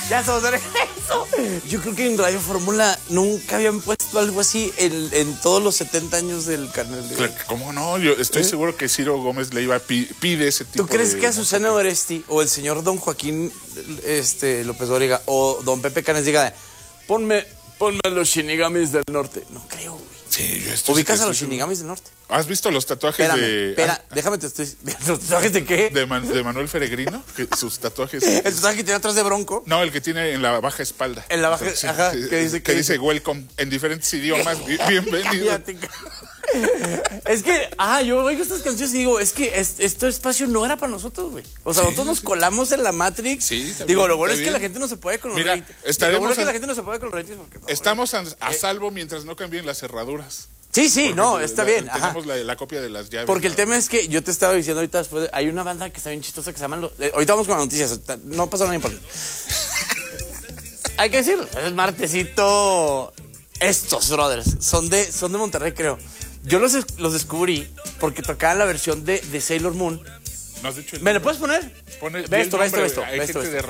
Ya estamos de regreso. Yo creo que en Radio Fórmula nunca habían puesto algo así en todos los 70 años del canal. Claro, ¿cómo no? Yo estoy seguro que Ciro Gómez le iba a pide ese tipo de... ¿Tú crees que a Susana Oresti o el señor don Joaquín López Dóriga o don Pepe Canes diga, ponme a los Shinigamis del norte? No creo, güey. Sí, yo estoy... ¿Ubicas a los Shinigamis del norte? ¿Has visto los tatuajes Déjame te estoy... ¿Los tatuajes de qué? de Manuel Feregrino? Que sus tatuajes... ¿El tatuaje que tiene atrás de Bronco? No, el que tiene en la baja espalda. En la baja, Sí, ajá, sí, que dice welcome en diferentes idiomas. Bienvenido. Es que, yo oigo estas canciones y digo, es que este espacio no era para nosotros, güey. O sea, nosotros nos colamos en la Matrix. Sí, digo, lo bueno es que la gente no se puede con los ratings. Lo bueno es que la gente no se puede con los ratings porque estamos a salvo mientras no cambien las cerraduras. Sí, no, está bien. Tenemos la copia de las llaves. Porque el tema es que yo te estaba diciendo ahorita después, hay una banda que está bien chistosa que se llama... ahorita vamos con las noticias, no pasa nada importante. Hay que decirlo, es el martesito. Estos brothers son de Monterrey, creo. Yo los descubrí porque tocaban la versión de Sailor Moon. ¿No has dicho el ¿Me lo nombre? puedes poner? Ve Ve esto. Hay gente de